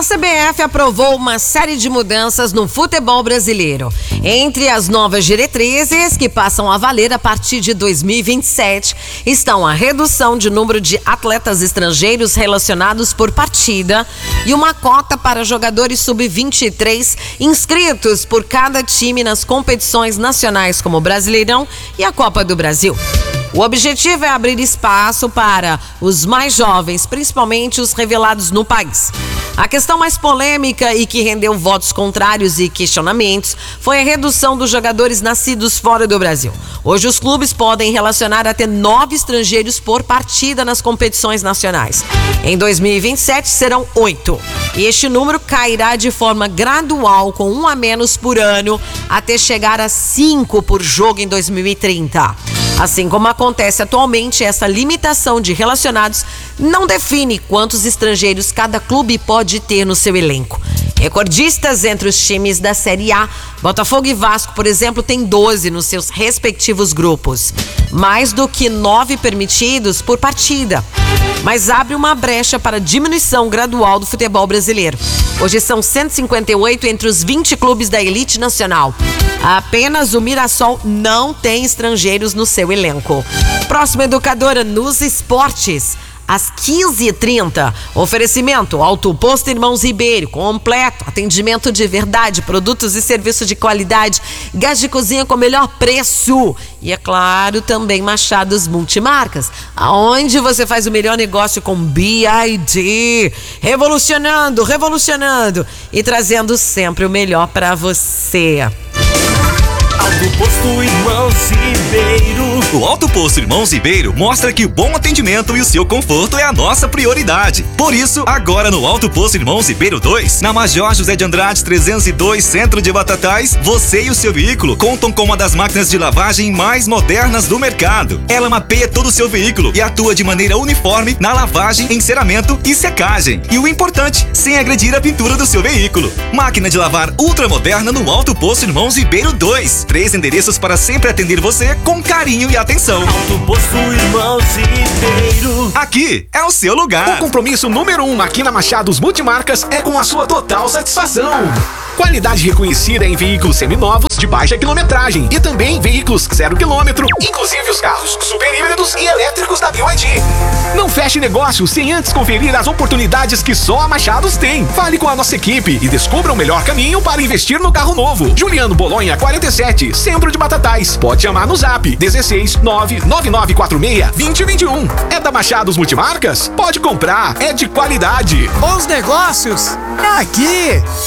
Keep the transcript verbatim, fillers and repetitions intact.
A C B F aprovou uma série de mudanças no futebol brasileiro. Entre as novas diretrizes que passam a valer a partir de dois mil e vinte e sete estão a redução de número de atletas estrangeiros relacionados por partida e uma cota para jogadores sub vinte e três inscritos por cada time nas competições nacionais como o Brasileirão e a Copa do Brasil. O objetivo é abrir espaço para os mais jovens, principalmente os revelados no país. A questão mais polêmica e que rendeu votos contrários e questionamentos foi a redução dos jogadores nascidos fora do Brasil. Hoje os clubes podem relacionar até nove estrangeiros por partida nas competições nacionais. Em dois mil e vinte e sete serão oito. E este número cairá de forma gradual, com um a menos por ano, até chegar a cinco por jogo em dois mil e trinta. Assim como acontece atualmente, essa limitação de relacionados não define quantos estrangeiros cada clube pode ter no seu elenco. Recordistas entre os times da Série A, Botafogo e Vasco, por exemplo, têm doze nos seus respectivos grupos. Mais do que nove permitidos por partida. Mas abre uma brecha para diminuição gradual do futebol brasileiro. Hoje são cento e cinquenta e oito entre os vinte clubes da elite nacional. Apenas o Mirassol não tem estrangeiros no seu elenco. Próxima educadora nos esportes. Às quinze e trinta, oferecimento Auto Posto Irmãos Ribeiro, completo, atendimento de verdade, produtos e serviços de qualidade, gás de cozinha com melhor preço e, é claro, também Machados Multimarcas, aonde você faz o melhor negócio com B I D, revolucionando, revolucionando e trazendo sempre o melhor para você. Auto Posto Irmãos Ribeiro. O Auto Posto Irmãos Ribeiro mostra que o bom atendimento e o seu conforto é a nossa prioridade. Por isso, agora no Auto Posto Irmãos Ribeiro dois, na Major José de Andrade trezentos e dois, Centro de Batatais, você e o seu veículo contam com uma das máquinas de lavagem mais modernas do mercado. Ela mapeia todo o seu veículo e atua de maneira uniforme na lavagem, enceramento e secagem. E o importante, sem agredir a pintura do seu veículo. Máquina de lavar ultramoderna no Auto Posto Irmãos Ribeiro dois. Três endereços para sempre atender você com carinho e atenção. Auto Posto Irmãos Ribeiro. Aqui é o seu lugar. O compromisso número um aqui na Machados Multimarcas é com a sua total satisfação. Qualidade reconhecida em veículos seminovos de baixa quilometragem e também veículos zero quilômetro, inclusive os carros super híbridos e elétricos da B Y D. Não feche negócio sem antes conferir as oportunidades que só a Machados tem. Fale com a nossa equipe e descubra o melhor caminho para investir no carro novo. Juliano Bolonha quarenta e sete, Centro de Batatais. Pode chamar no zap dezesseis, nove nove nove quatro seis, vinte, vinte e um. É da Machados Multimarcas? Pode comprar, é de qualidade. Bons negócios é aqui.